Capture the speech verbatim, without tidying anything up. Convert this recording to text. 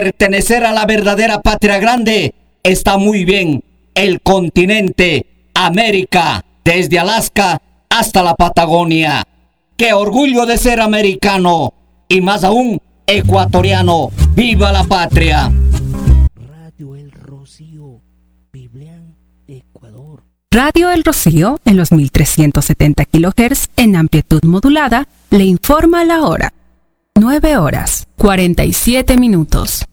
Pertenecer a la verdadera patria grande está muy bien. El continente, América, desde Alaska hasta la Patagonia. ¡Qué orgullo de ser americano! Y más aún, ecuatoriano. ¡Viva la patria! Radio El Rocío, Biblián, Ecuador. Radio El Rocío, en los mil trescientos setenta kilohertz en amplitud modulada, le informa la hora. nueve horas, cuarenta y siete minutos.